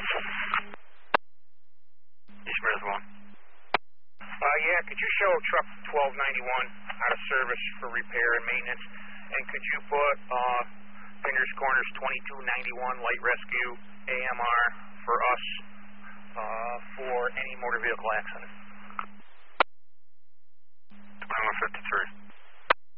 East Reservoir. Yeah, could you show truck 1291 out of service for repair and maintenance? And could you put Fingers Corners 2291 light rescue AMR for us for any motor vehicle accident? 2153.